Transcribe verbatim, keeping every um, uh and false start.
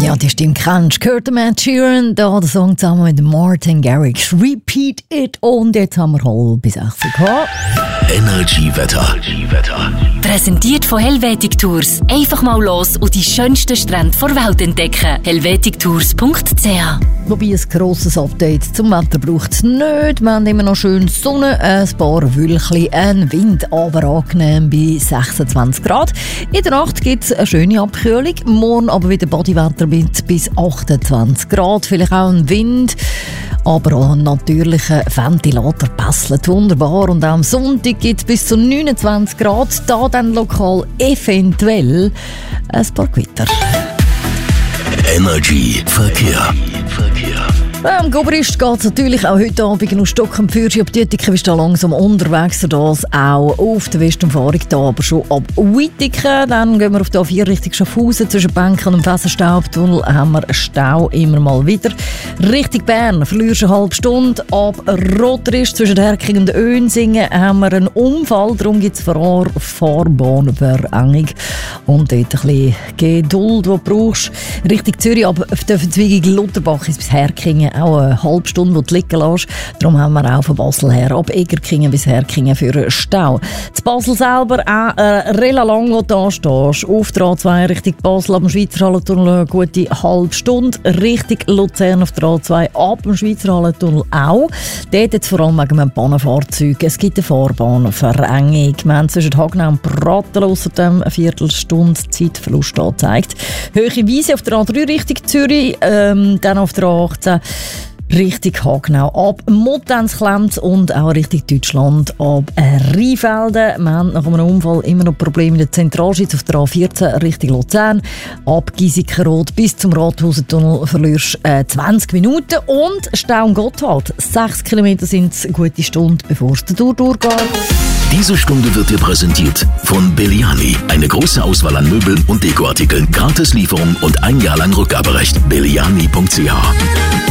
Ja, die Stimme kennst du. Gehört Matt Sheeran, da der Song zusammen mit Martin Garrix. Repeat it. Und jetzt haben wir halb bis sechzig gehabt. Energy-Wetter. Präsentiert von Helvetic Tours. Einfach mal los und die schönsten Strände der Welt entdecken. helvetic tours punkt c h. Wobei ein grosses Update zum Wetter braucht es nicht. Wir haben immer noch schön Sonne, ein paar Wölkchen, ein Wind, aber angenehm bei sechsundzwanzig Grad. In der Nacht gibt es eine schöne Abkühlung. Morgen aber wieder Bodywetter mit bis achtundzwanzig Grad. Vielleicht auch ein Wind, aber auch ein natürlicher Ventilator passelt wunderbar. Und auch am Sonntag gibt es bis zu neunundzwanzig Grad. Da dann lokal eventuell ein paar Gewitter. Energy Verkehr. Am Gobrist geht es natürlich auch heute Abend aus Stockholm für die Obtütiken. Wir stehen langsam unterwegs, das auch auf der Westumfahrung, da aber schon ab Wittigen. Dann gehen wir auf die A vier Richtung Schaffhausen. Zwischen Benken und dem Fessenstaubtunnel haben wir Stau immer mal wieder. Richtung Bern verlierst du eine halbe Stunde. Ab Rotrist zwischen Herking und Önsingen haben wir einen Unfall. Darum gibt es Fahr- Fahrbahnverengung. Und dort ein bisschen Geduld, die du brauchst. Richtung Zürich ab der Verzweigung Lutherbach ist bis Herkingen auch eine halbe Stunde, die du liegen lässt. Darum haben wir auch von Basel her ab Egerkingen bis Herkingen für einen Stau. Zu Basel selber auch äh, relativ lang, wo du da stehst. Auf der A zwei Richtung Basel ab dem Schweizer Hallentunnel eine gute halbe Stunde. Richtung Luzern auf der A zwei ab dem Schweizer Hallentunnel auch. Dort jetzt vor allem wegen einem Bahnenfahrzeug. Es gibt eine Fahrbahnverengung. Wir haben zwischen Hagenau und Pratteln außerdem eine Viertelstunde Zeitverlust angezeigt. Höhere Wiese auf der A drei Richtung Zürich, ähm, dann auf der A achtzehn Richtung Hagenau ab Muttenz, Klemz und auch Richtung Deutschland ab Rheinfelden. Wir haben nach einem Unfall immer noch Probleme in der Zentralschweiz auf der A vierzehn Richtung Luzern. Ab Giesikenrod bis zum Rathausentunnel verlierst du äh, zwanzig Minuten. Und Stau am Gotthard. sechs Kilometer sind es, eine gute Stunde, bevor es der Tour durchgeht. Diese Stunde wird dir präsentiert von Belliani. Eine große Auswahl an Möbeln und Dekoartikeln. Gratis Lieferung und ein Jahr lang Rückgaberecht. belliani punkt c h